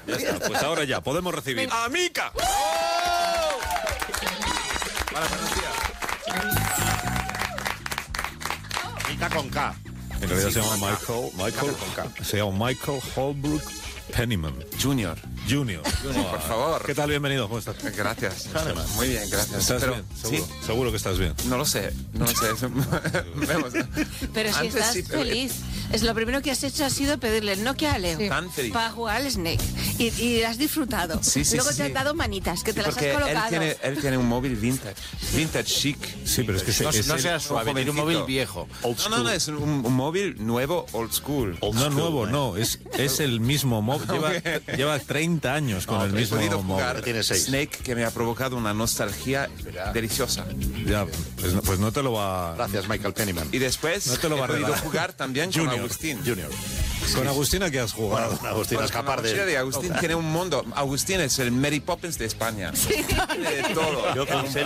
Ya está. Pues ahora ya, podemos recibir a Mika. Hola, buenos días. Mika con K. En realidad se llama se llama Michael Holbrook Penniman Junior, por favor. ¿Qué tal? Bienvenido, ¿cómo estás? Gracias. Muy bien, gracias. ¿Estás Pero, bien? ¿sí? Seguro que estás bien. No lo sé. Vemos. Pero si Antes estás sí, pero- feliz. Es lo primero que has hecho ha sido pedirle el Nokia a Leo Tan feliz. para jugar al Snake. Y has disfrutado. Sí, Luego sí, te sí. han dado manitas, que te las has Porque colocado. él tiene un móvil vintage chic. Sí, pero es que No es seas suave, tiene un móvil jovencito. viejo. No, es un móvil nuevo, old school. no nuevo, no, es el mismo móvil. Lleva 30 años con el He mismo podido móvil. jugar Tiene 6. Snake, que me ha provocado una nostalgia deliciosa. Ya, pues no te lo va. Gracias, Michael Penniman. Y después No te lo va he a podido regalar. jugar también con Agustín. Junior. Con Agustina que has jugado. Bueno, Agustín, a Pues escapar con la mochila de... Agustín tiene un mundo. Agustín es el Mary Poppins de España. Tiene de todo. Yo con